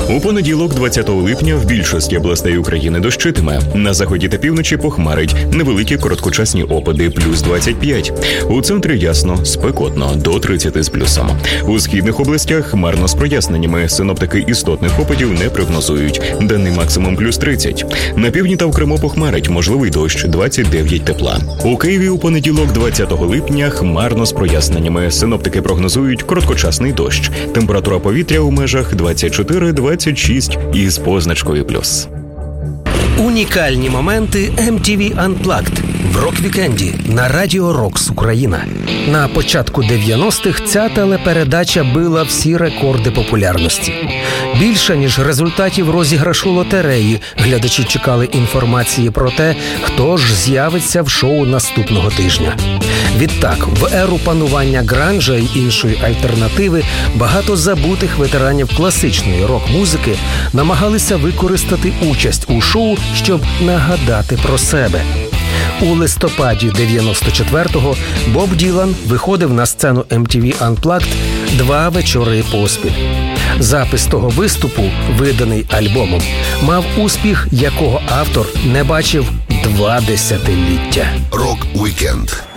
У понеділок, 20 липня, в більшості областей України дощитиме. На заході та півночі похмарить, невеликі короткочасні опади, плюс 25. У центрі ясно, спекотно, до 30 з плюсом. У східних областях хмарно з проясненнями, синоптики істотних опадів не прогнозують. Денний максимум плюс 30. На півдні та в Криму похмарить, можливий дощ, 29 тепла. У Києві у понеділок, 20 липня, хмарно з проясненнями, синоптики прогнозують короткочасний дощ. Температура повітря у межах 24-26 із позначкою плюс. Унікальні моменти MTV Unplugged в рок-вікенді на Радіо Рокс Україна. На початку 90-х ця телепередача била всі рекорди популярності. Більше, ніж результатів розіграшу лотереї, глядачі чекали інформації про те, хто ж з'явиться в шоу наступного тижня. Відтак, в еру панування гранжа й іншої альтернативи багато забутих ветеранів класичної рок-музики намагалися використати участь у шоу, щоб нагадати про себе. У листопаді 94-го Боб Ділан виходив на сцену MTV Unplugged 2 вечори поспіль. Запис того виступу, виданий альбомом, мав успіх, якого автор не бачив 2 десятиліття. Рок-вікенд.